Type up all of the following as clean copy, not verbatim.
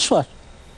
maç var.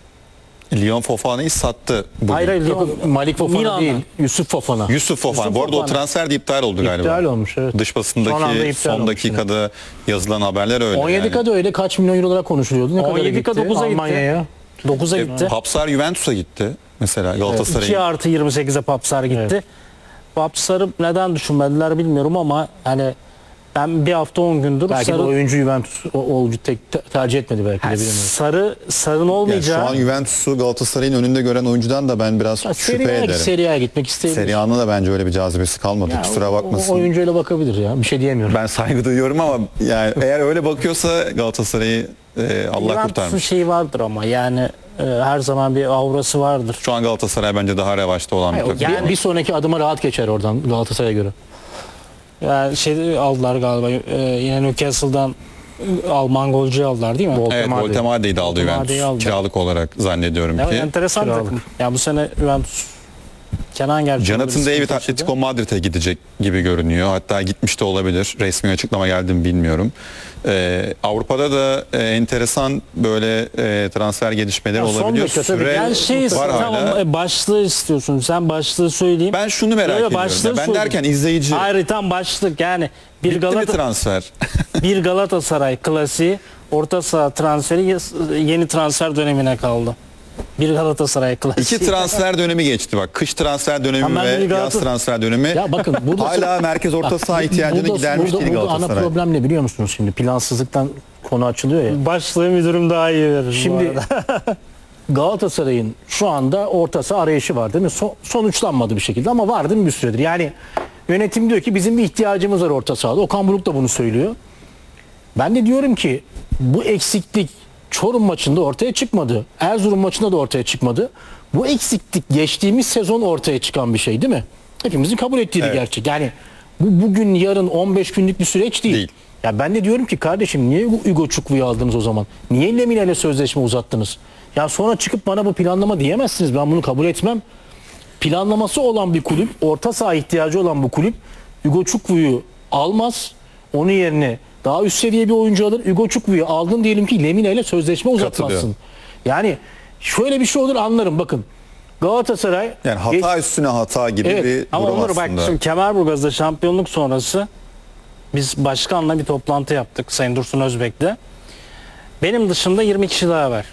Lyon Fofana'yı sattı bugün. Hayır, Yok, Malik Fofana Milan'dan. değil. Yusuf Fofana. Yusuf Fofana. Bu arada o Fofana. transfer de iptal oldu galiba. İptal olmuş, evet. Dış Son anda basındaki iptal son olmuş dakikada yazılan haberler öyle. 17K'da öyle kaç milyon eurolara konuşuluyordu. Ne kadar 17K gitti? 9'a gitti. Almanya'ya. 9'a gitti. Papsar Juventus'a gitti. Mesela Galatasaray'ın. 2 artı 28'e Papsar gitti. Evet. Papsar'ı neden düşünmediler bilmiyorum ama hani ben bir hafta 10 gündür Belki de sarı, oyuncu Juventus oyuncu tercih etmedi belki de bilemiyorum. sarın Yani olmayacağı. şu an Juventus'u Galatasaray'ın önünde gören oyuncudan da ben biraz şüphe ederim. Serie A'ya gitmek isteyebilir. Serie A'nın da bence öyle bir cazibesi kalmadı. Ya, Kusura bakmasın. O oyuncuyla bakabilir ya. Bir şey diyemiyorum. Ben saygı duyuyorum ama yani eğer öyle bakıyorsa Galatasaray'ı Allah Juventus'un kurtarmış. şeyi vardır ama yani her zaman bir aurası vardır. Şu an Galatasaray bence daha revaçta olan bir takım. Yani- Bir sonraki adıma rahat geçer oradan Galatasaray'a göre. Yani şey aldılar galiba yine Newcastle'dan Alman golcü aldılar değil mi? Evet, Voltemade'yi de aldı Voltemade'yi Juventus. aldı. Kiralık olarak zannediyorum Ya, ki. enteresan bir Kiralık. takım. Ya bu sene Juventus Kenan gerçi Jonathan David Atletico Madrid'e gidecek gibi görünüyor. Hatta gitmiş de olabilir. Resmi açıklama geldi mi bilmiyorum. Avrupa'da da enteresan böyle transfer gelişmeleri Ya son olabiliyor. dakika tabii. Süre Yani şey var hala. tamam, başlığı istiyorsun. Sen başlığı söyleyeyim. Ben şunu merak Yo, yo, ediyorum. başlığı Ben söyleyeyim. derken izleyici. Hayır tam başlık yani bir, Bitti mi transfer? bir Galatasaray klasiği orta saha transferi yeni transfer dönemine kaldı. Bir Galatasaray klasiği. İki transfer dönemi geçti bak. Kış transfer dönemi Ama ve bir yaz transfer dönemi. Ya bakın burada Hala merkez orta saha ihtiyacını gidermiş değil burada ana Galatasaray. problem ne biliyor musunuz şimdi? Plansızlıktan konu açılıyor ya. Başlığı müdürüm daha iyi verir. Şimdi Galatasaray'ın şu anda orta saha arayışı var değil mi? Sonuçlanmadı bir şekilde ama var değil mi bir süredir? Yani yönetim diyor ki bizim bir ihtiyacımız var orta sahada. Okan Buruk da bunu söylüyor. Ben de diyorum ki bu eksiklik Çorum maçında ortaya çıkmadı. Erzurum maçında da ortaya çıkmadı. Bu eksiklik geçtiğimiz sezon ortaya çıkan bir şey değil mi? Hepimizin kabul ettiği bir Evet. gerçek. Yani bu bugün yarın 15 günlük bir süreç değil. Değil. Ya ben de diyorum ki kardeşim niye Hugo Çuklu'yu aldınız o zaman? Niye Lemina ile sözleşme uzattınız? Ya sonra çıkıp bana bu planlama diyemezsiniz. Ben bunu kabul etmem. Planlaması olan bir kulüp, orta saha ihtiyacı olan bu kulüp Hugo Çuklu'yu almaz. Onun yerine daha üst seviye bir oyuncu alır. Hugo Çuklu'yu aldın diyelim ki Lemina ile sözleşme uzatmazsın. Katılıyorum. Yani şöyle bir şey olur anlarım bakın. Galatasaray Yani hata üstüne hata gibi Evet, bir ama durum Onur bak aslında. şimdi Kemerburgaz'da şampiyonluk sonrası biz başkanla bir toplantı yaptık Sayın Dursun Özbek'te. Benim dışında 20 kişi daha var.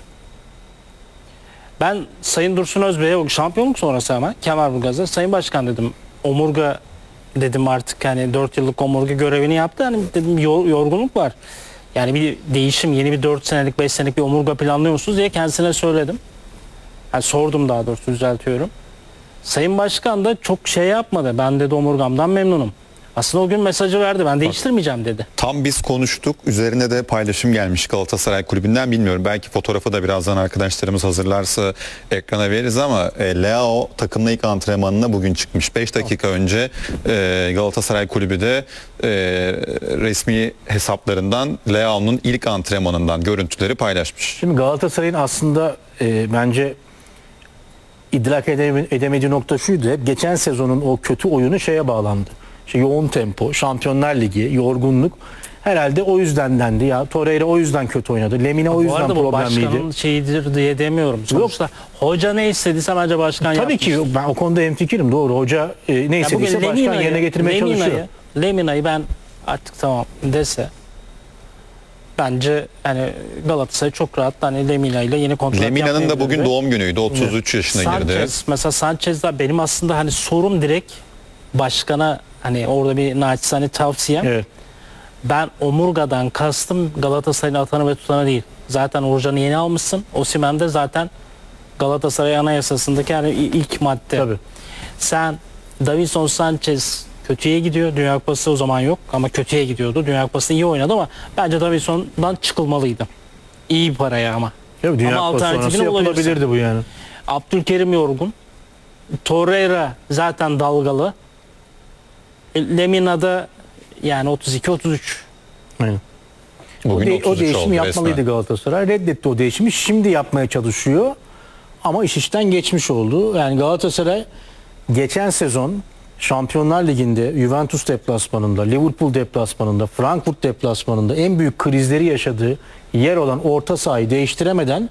Ben Sayın Dursun Özbek'e şampiyonluk sonrası ama Kemerburgaz'da Sayın Başkan dedim omurga dedim artık hani 4 yıllık omurga görevini yaptı. Hani dedim yorgunluk var. Yani bir değişim yeni bir 4 senelik 5 senelik bir omurga planlıyor musunuz diye kendisine söyledim. Yani sordum daha doğrusu düzeltiyorum. Sayın Başkan da çok şey yapmadı. Ben dedi omurgamdan memnunum. Aslında o gün mesajı verdi. Ben değiştirmeyeceğim dedi. Tam biz konuştuk. Üzerine de paylaşım gelmiş Galatasaray Kulübü'nden. Bilmiyorum. Belki fotoğrafı da birazdan arkadaşlarımız hazırlarsa ekrana veririz ama Leao takımla ilk antrenmanına bugün çıkmış. 5 dakika önce Galatasaray Kulübü de resmi hesaplarından Leao'nun ilk antrenmanından görüntüleri paylaşmış. Şimdi Galatasaray'ın aslında bence idrak edemediği nokta şuydu. Hep geçen sezonun o kötü oyunu şeye bağlandı. İşte yoğun tempo, Şampiyonlar Ligi, yorgunluk. Herhalde o yüzden dendi ya. Torreira o yüzden kötü oynadı. Lemina o Bu yüzden arada bu problemliydi. başkanın şeyidir diye demiyorum. Sonuçta hoca ne istediyse bence başkan Tabii ki yapmıştır. ben o konuda hemfikirim. Doğru. Hoca ne Ya bugün istediyse başkan yerine getirmeye çalışıyor. Lemina'yı ben artık tamam dese bence hani Galatasaray çok rahat hani Lemina ile yeni kontrat Lemina'nın da bugün yapmayabilirdi. doğum günüydü. 33 yaşına girdi. Mesela Sanchez'da benim aslında hani sorum direkt başkana hani orada bir naçizane tavsiyem. Evet. Ben omurgadan kastım Galatasaray'ın atanı ve tutanı değil. Zaten Uğurcan'ı yeni almışsın. Osimhen de zaten Galatasaray Anayasası'ndaki yani ilk madde. Tabii. Sen Davinson Sanchez kötüye gidiyor. Dünya Kupası o zaman yok ama kötüye gidiyordu. Dünya Kupası iyi oynadı ama bence Davinson'dan çıkılmalıydı. İyi bir paraya ama. Tabii Dünya Ama Kupası sonrası alternatifini bulabilirsin. yapılabilirdi bu yani. Abdülkerim yorgun. Torreira zaten dalgalı. Lemina'da yani 32-33. Aynen. Bugün O 33 değişimi oldu yapmalıydı resmen. Galatasaray. Reddetti o değişimi. Şimdi yapmaya çalışıyor. Ama iş işten geçmiş oldu. Yani Galatasaray geçen sezon Şampiyonlar Ligi'nde Juventus deplasmanında, Liverpool deplasmanında, Frankfurt deplasmanında en büyük krizleri yaşadığı yer olan orta sahayı değiştiremeden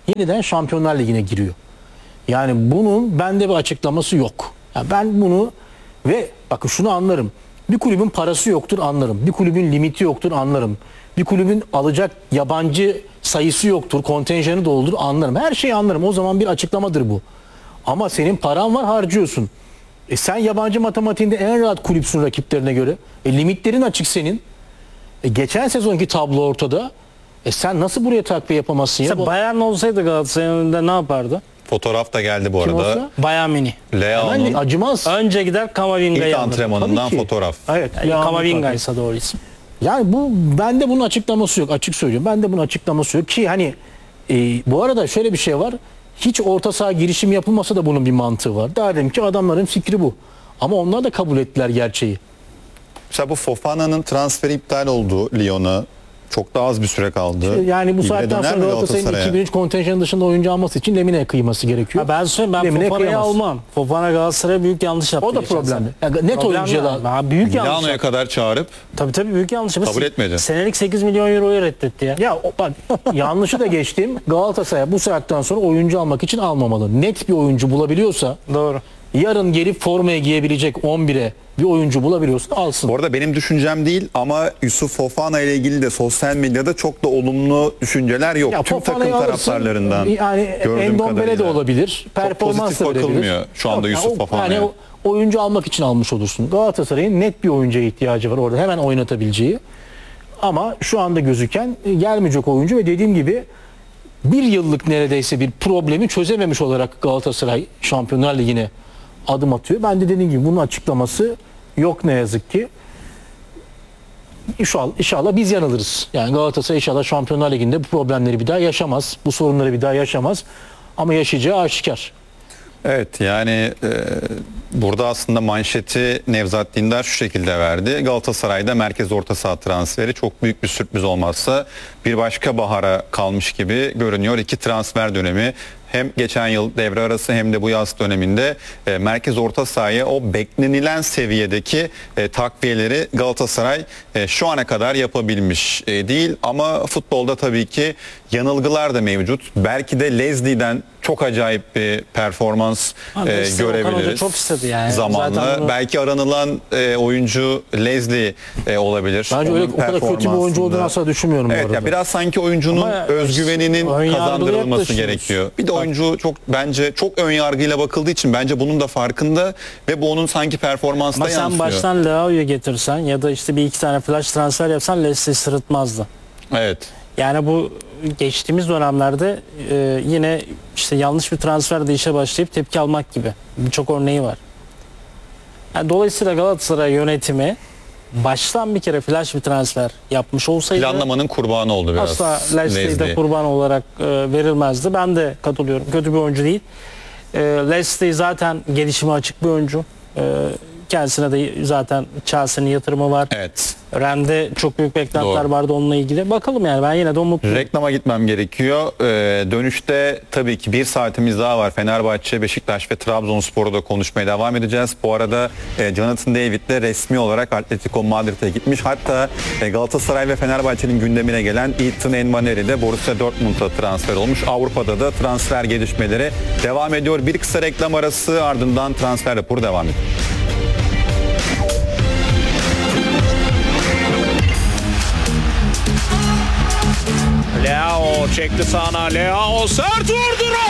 yeniden Şampiyonlar Ligi'ne giriyor. Yani bunun bende bir açıklaması yok. Ya ben bunu ve bakın şunu anlarım. Bir kulübün parası yoktur anlarım. Bir kulübün limiti yoktur anlarım. Bir kulübün alacak yabancı sayısı yoktur, kontenjanı da olur anlarım. Her şeyi anlarım. O zaman bir açıklamadır bu. Ama senin paran var harcıyorsun. Sen yabancı matematiğinde en rahat kulüpsün rakiplerine göre. Limitlerin açık senin. Geçen sezonki tablo ortada. Sen nasıl buraya takviye yapamazsın ya? Mesela Bayern olsaydı Galatasaray'ın önünde ne yapardı? Fotoğraf da geldi bu Kim arada. olsa? Bayern Münih. Leao'nun Acımaz. Önce gider Kamavinga'yı ilk alır. antrenmanından Tabii ki. fotoğraf. Evet. Kamavinga ise doğru isim. Yani bu bende bunun açıklaması yok. Açık söylüyorum. Bende bunun açıklaması yok ki hani bu arada şöyle bir şey var. Hiç orta saha girişim yapılmasa da bunun bir mantığı var. Derdim ki adamların fikri bu. Ama onlar da kabul ettiler gerçeği. Mesela bu Fofana'nın transferi iptal oldu Lyon'a. Çok daha az bir süre kaldı. Yani bu İbre saatten döner sonra mi Galatasaray'ın Galatasaray'a? 2003 kontenjanı dışında oyuncu alması için Lemine kıyması gerekiyor. Ha ben söyleyeyim ben Lemine Fofana'yı kıyamaz. almam. Fofana Galatasaray'a büyük yanlış yaptı. O da geçen problem. sene. Yani net Problem oyuncuya yani. da Ha, büyük yanlış Milano'ya yaptı. kadar çağırıp Tabii büyük yanlış yaptı. Kabul etmedi. Senelik 8 milyon euroyu reddetti ya. ya bak yanlışı da geçtim. Galatasaray bu saatten sonra oyuncu almak için almamalı. Net bir oyuncu bulabiliyorsa Doğru. yarın gelip formaya giyebilecek 11'e bir oyuncu bulabiliyorsa alsın. Bu arada benim düşüncem değil ama Yusuf Fofana ile ilgili de sosyal medyada çok da olumlu düşünceler yok. Ya Tüm takım Fofana'yı alırsın, taraftarlarından yani gördüğüm Endombele de kadarıyla. olabilir. Performans pozitif da verebilir. bakılmıyor şu anda Yok, Yusuf Fofana'ya. Yani oyuncu almak için almış olursun. Galatasaray'ın net bir oyuncuya ihtiyacı var orada hemen oynatabileceği. Ama şu anda gözüken gelmeyecek oyuncu ve dediğim gibi bir yıllık neredeyse bir problemi çözememiş olarak Galatasaray Şampiyonlar Ligi'ne adım atıyor. Ben de dediğim gibi bunun açıklaması yok ne yazık ki. İnşallah biz yanılırız. Yani Galatasaray inşallah Şampiyonlar Ligi'nde bu problemleri bir daha yaşamaz. Bu sorunları bir daha yaşamaz. Ama yaşayacağı aşikar. Evet yani burada aslında manşeti Nevzat Dindar şu şekilde verdi. Galatasaray'da merkez orta saha transferi çok büyük bir sürpriz olmazsa bir başka bahara kalmış gibi görünüyor. İki transfer dönemi hem geçen yıl devre arası hem de bu yaz döneminde merkez orta sahaya o beklenilen seviyedeki takviyeleri Galatasaray şu ana kadar yapabilmiş değil. Ama futbolda tabii ki yanılgılar da mevcut. Belki de Leslie'den çok acayip bir performans Leslie'yi Okan Hoca görebiliriz. çok istedi yani. Zamanla. Zaten bunu- Belki aranılan oyuncu Leslie olabilir. Bence öyle Onun o kadar kötü bir oyuncu performansında. olduğunu asla düşünmüyorum bu Evet arada. ya biraz sanki oyuncunun Ama özgüveninin ön yargılı kazandırılması yaklaşıyoruz. gerekiyor. Bir de oyuncu çok bence çok ön yargıyla bakıldığı için bence bunun da farkında ve bu onun sanki performansına Ama sen yansıyor. baştan Leao'yu getirsen ya da işte bir iki tane flash transfer yapsan Leslie'yi sırıtmazdı. Evet. Yani bu geçtiğimiz dönemlerde yine işte yanlış bir transfer de işe başlayıp tepki almak gibi birçok örneği var. Yani dolayısıyla Galatasaray yönetimi baştan bir kere flash bir transfer yapmış olsaydı Planlamanın kurbanı oldu biraz. asla Leslie'yi de kurban olarak verilmezdi. Ben de katılıyorum. Kötü bir oyuncu değil. Leslie zaten gelişime açık bir oyuncu. Kendisine de zaten Chelsea'nin yatırımı var. Evet. Ren'de çok büyük beklentiler Doğru. vardı onunla ilgili. Bakalım yani ben yine de umutluyum. Reklama gitmem gerekiyor. Dönüşte tabii ki bir saatimiz daha var. Fenerbahçe, Beşiktaş ve Trabzonspor'u da konuşmaya devam edeceğiz. Bu arada Jonathan David de resmi olarak Atletico Madrid'e gitmiş. Hatta Galatasaray ve Fenerbahçe'nin gündemine gelen Ethan Nwaneri de Borussia Dortmund'a transfer olmuş. Avrupa'da da transfer gelişmeleri devam ediyor. Bir kısa reklam arası ardından transfer raporu devam ediyor. Leao çekti sağına. Leao sert vurdu.